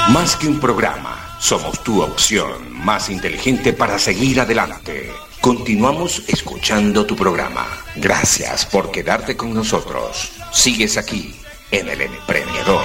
Más que un programa, somos tu opción más inteligente para seguir adelante. Continuamos escuchando tu programa. Gracias por quedarte con nosotros. Sigues aquí en El Emprendedor.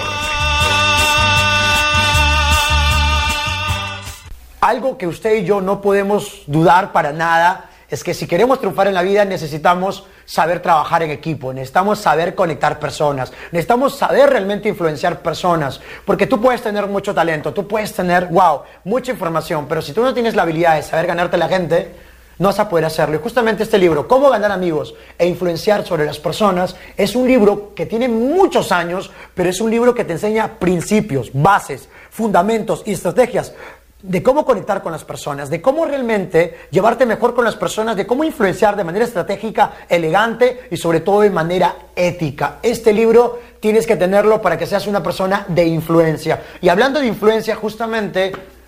Algo que usted y yo no podemos dudar para nada es que si queremos triunfar en la vida necesitamos saber trabajar en equipo, necesitamos saber conectar personas, necesitamos saber realmente influenciar personas, porque tú puedes tener mucho talento, tú puedes tener, mucha información, pero si tú no tienes la habilidad de saber ganarte a la gente, no vas a poder hacerlo. Y justamente este libro, Cómo ganar amigos e influenciar sobre las personas, es un libro que tiene muchos años, pero es un libro que te enseña principios, bases, fundamentos y estrategias de cómo conectar con las personas, de cómo realmente llevarte mejor con las personas, de cómo influenciar de manera estratégica, elegante y sobre todo de manera ética. Este libro tienes que tenerlo para que seas una persona de influencia. Y hablando de influencia, justamente,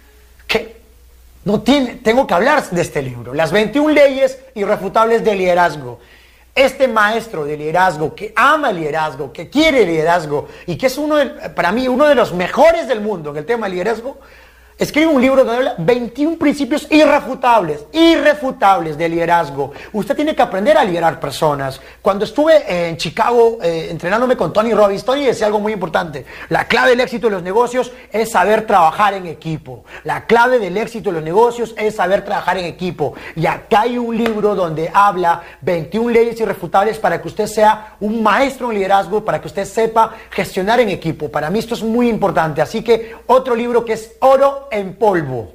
tengo que hablar de este libro, Las 21 leyes irrefutables del liderazgo. Este maestro de liderazgo que ama el liderazgo, que quiere el liderazgo y que es para mí uno de los mejores del mundo en el tema del liderazgo, escribe un libro donde habla 21 principios irrefutables de liderazgo. Usted tiene que aprender a liderar personas. Cuando estuve en Chicago entrenándome con Tony Robbins, Tony decía algo muy importante. La clave del éxito de los negocios es saber trabajar en equipo. La clave del éxito de los negocios es saber trabajar en equipo. Y acá hay un libro donde habla 21 leyes irrefutables para que usted sea un maestro en liderazgo, para que usted sepa gestionar en equipo. Para mí esto es muy importante. Así que otro libro que es oro en polvo.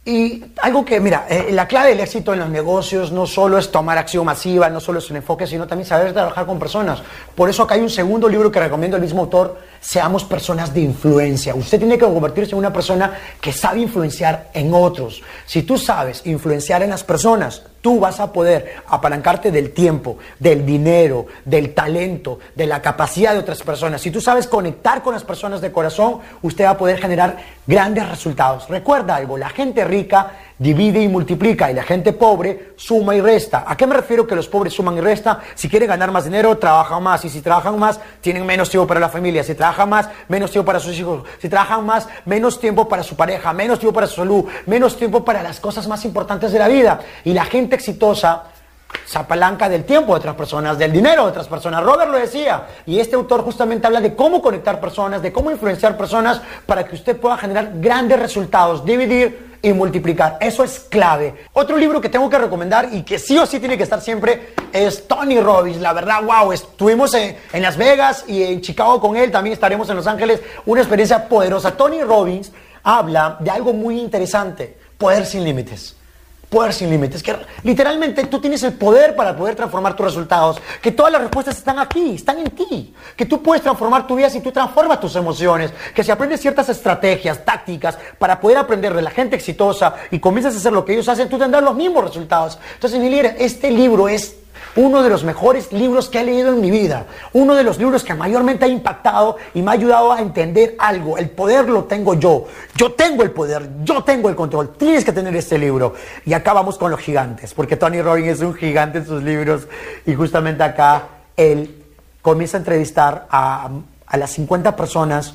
Y algo que, la clave del éxito en los negocios no solo es tomar acción masiva, no solo es un enfoque, sino también saber trabajar con personas. Por eso acá hay un segundo libro que recomiendo el mismo autor, Seamos personas de influencia. Usted tiene que convertirse en una persona que sabe influenciar en otros. Si tú sabes influenciar en las personas, tú vas a poder apalancarte del tiempo, del dinero, del talento, de la capacidad de otras personas. Si tú sabes conectar con las personas de corazón, usted va a poder generar grandes resultados. Recuerda algo, la gente rica divide y multiplica y la gente pobre suma y resta. ¿A qué me refiero que los pobres suman y restan? Si quieren ganar más dinero, trabajan más, y si trabajan más, tienen menos tiempo para la familia. Si trabajan más, menos tiempo para sus hijos. Si trabajan más, menos tiempo para su pareja, menos tiempo para su salud, menos tiempo para las cosas más importantes de la vida. Y la gente exitosa se apalanca del tiempo de otras personas, del dinero de otras personas. Robert lo decía, y este autor justamente habla de cómo conectar personas, de cómo influenciar personas para que usted pueda generar grandes resultados, dividir y multiplicar. Eso es clave. Otro libro que tengo que recomendar y que sí o sí tiene que estar siempre es Tony Robbins. La verdad, estuvimos en Las Vegas y en Chicago con él, también estaremos en Los Ángeles, una experiencia poderosa. Tony Robbins habla de algo muy interesante, poder sin límites. Poder sin límites, que literalmente tú tienes el poder para poder transformar tus resultados, que todas las respuestas están aquí, están en ti, que tú puedes transformar tu vida si tú transformas tus emociones, que si aprendes ciertas estrategias, tácticas para poder aprender de la gente exitosa y comienzas a hacer lo que ellos hacen, tú tendrás los mismos resultados. Entonces, mi líder, este libro es uno de los mejores libros que he leído en mi vida, uno de los libros que mayormente ha impactado y me ha ayudado a entender algo. El poder lo tengo yo tengo el poder, yo tengo el control. Tienes que tener este libro. Y acá vamos con los gigantes, porque Tony Robbins es un gigante en sus libros y justamente acá él comienza a entrevistar a las 50 personas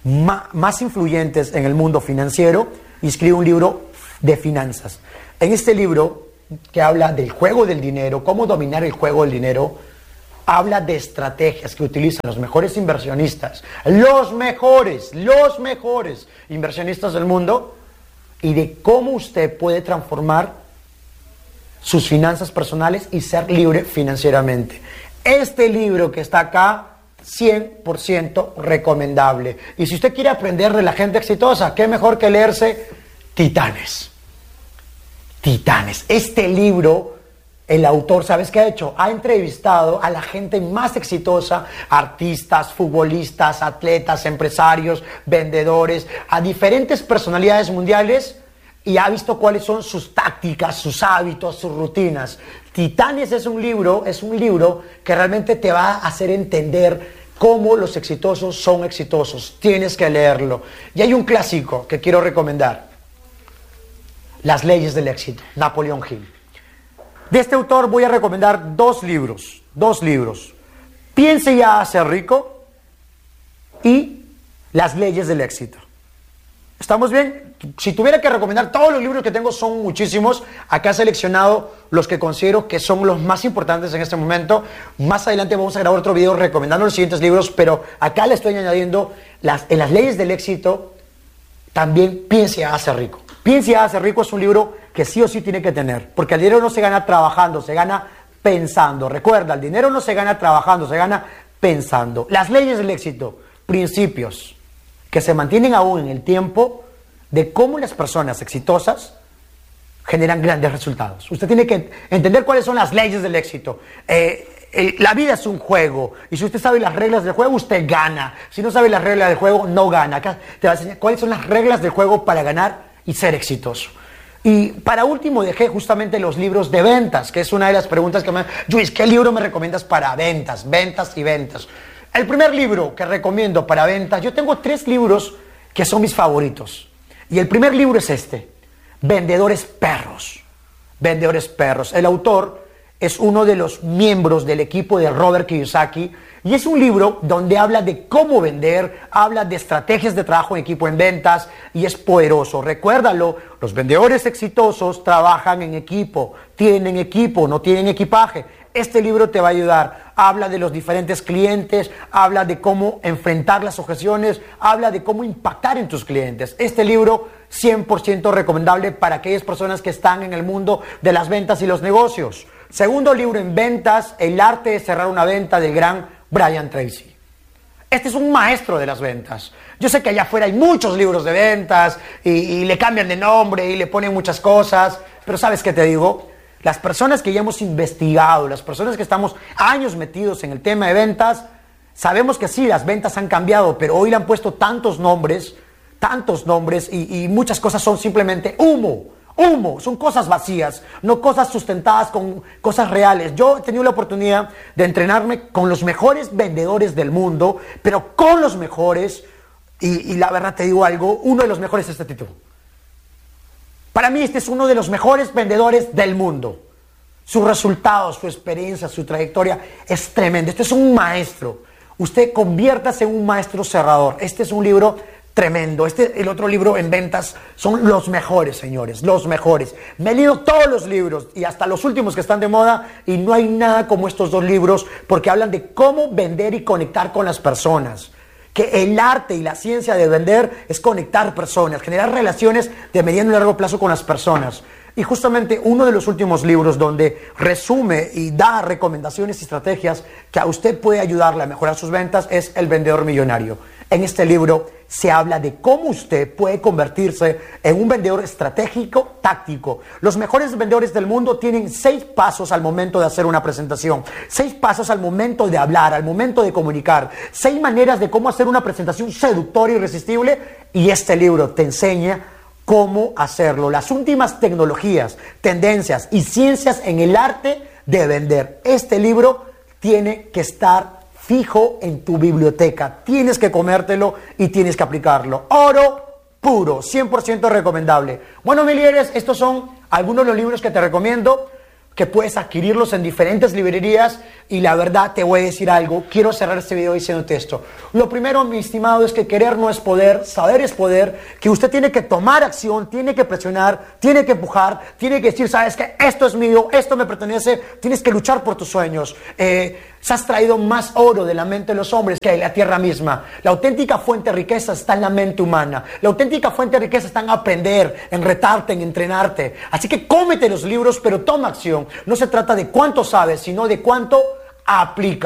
más influyentes en el mundo financiero y escribe un libro de finanzas. En este libro, que habla del juego del dinero, cómo dominar el juego del dinero, habla de estrategias que utilizan los mejores inversionistas, los mejores inversionistas del mundo, y de cómo usted puede transformar sus finanzas personales y ser libre financieramente. Este libro que está acá, 100% recomendable. Y si usted quiere aprender de la gente exitosa, qué mejor que leerse Titanes. Este libro, el autor, ¿sabes qué ha hecho? Ha entrevistado a la gente más exitosa, artistas, futbolistas, atletas, empresarios, vendedores, a diferentes personalidades mundiales, y ha visto cuáles son sus tácticas, sus hábitos, sus rutinas. Titanes es un libro que realmente te va a hacer entender cómo los exitosos son exitosos. Tienes que leerlo. Y hay un clásico que quiero recomendar. Las leyes del éxito, Napoleón Hill. De este autor voy a recomendar dos libros. Piense y hágase rico y Las leyes del éxito. ¿Estamos bien? Si tuviera que recomendar, todos los libros que tengo son muchísimos. Acá he seleccionado los que considero que son los más importantes en este momento. Más adelante vamos a grabar otro video recomendando los siguientes libros, pero acá le estoy añadiendo en las leyes del éxito, también Piense y hágase rico. Piense y hágase rico es un libro que sí o sí tiene que tener, porque el dinero no se gana trabajando, se gana pensando. Recuerda, el dinero no se gana trabajando, se gana pensando. Las leyes del éxito, principios que se mantienen aún en el tiempo de cómo las personas exitosas generan grandes resultados. Usted tiene que entender cuáles son las leyes del éxito. La vida es un juego, y si usted sabe las reglas del juego, usted gana. Si no sabe las reglas del juego, no gana. Acá te va a enseñar cuáles son las reglas del juego para ganar y ser exitoso. Y para último dejé justamente los libros de ventas, que es una de las preguntas que me... Luis, ¿qué libro me recomiendas para ventas? Ventas y ventas. El primer libro que recomiendo para ventas, yo tengo 3 libros que son mis favoritos. Y el primer libro es este, Vendedores Perros. Vendedores Perros. El autor es uno de los miembros del equipo de Robert Kiyosaki, y es un libro donde habla de cómo vender, habla de estrategias de trabajo en equipo en ventas, y es poderoso. Recuérdalo, los vendedores exitosos trabajan en equipo, tienen equipo, no tienen equipaje. Este libro te va a ayudar. Habla de los diferentes clientes, habla de cómo enfrentar las objeciones, habla de cómo impactar en tus clientes. Este libro 100% recomendable para aquellas personas que están en el mundo de las ventas y los negocios. Segundo libro en ventas, El arte de cerrar una venta, del gran Brian Tracy. Este es un maestro de las ventas. Yo sé que allá afuera hay muchos libros de ventas y le cambian de nombre y le ponen muchas cosas, pero ¿sabes qué te digo? Las personas que ya hemos investigado, las personas que estamos años metidos en el tema de ventas, sabemos que sí, las ventas han cambiado, pero hoy le han puesto tantos nombres y muchas cosas son simplemente humo, son cosas vacías, no cosas sustentadas con cosas reales. Yo he tenido la oportunidad de entrenarme con los mejores vendedores del mundo, pero con los mejores, y la verdad te digo algo, uno de los mejores es este tipo. Para mí este es uno de los mejores vendedores del mundo. Sus resultados, su experiencia, su trayectoria es tremenda. Este es un maestro. Usted conviértase en un maestro cerrador. Este es un libro tremendo. El otro libro en ventas son los mejores, señores, los mejores. Me he leído todos los libros y hasta los últimos que están de moda, y no hay nada como estos 2 libros, porque hablan de cómo vender y conectar con las personas. Que el arte y la ciencia de vender es conectar personas, generar relaciones de mediano y largo plazo con las personas. Y justamente uno de los últimos libros donde resume y da recomendaciones y estrategias que a usted puede ayudarle a mejorar sus ventas es El vendedor millonario. En este libro se habla de cómo usted puede convertirse en un vendedor estratégico, táctico. Los mejores vendedores del mundo tienen 6 pasos al momento de hacer una presentación, 6 pasos al momento de hablar, al momento de comunicar, 6 maneras de cómo hacer una presentación seductora y irresistible, y este libro te enseña cómo hacerlo. Las últimas tecnologías, tendencias y ciencias en el arte de vender. Este libro tiene que estar fijo en tu biblioteca. Tienes que comértelo y tienes que aplicarlo. Oro puro, 100% recomendable. Bueno, mi líderes, estos son algunos de los libros que te recomiendo, que puedes adquirirlos en diferentes librerías, y la verdad te voy a decir algo. Quiero cerrar este video diciéndote esto. Lo primero, mi estimado, es que querer no es poder, saber es poder, que usted tiene que tomar acción, tiene que presionar, tiene que empujar, tiene que decir, sabes que esto es mío, esto me pertenece, tienes que luchar por tus sueños. Se has traído más oro de la mente de los hombres que de la tierra misma. La auténtica fuente de riqueza está en la mente humana. La auténtica fuente de riqueza está en aprender, en retarte, en entrenarte. Así que cómete los libros, pero toma acción. No se trata de cuánto sabes, sino de cuánto aplicas.